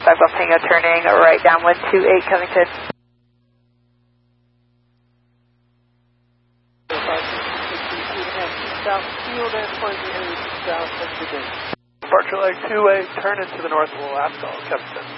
Buffalo Tango turning right downwind 28 Covington. South field and pointing south and begin. Departure leg 2-way, turn into the north of Alaska, Covington.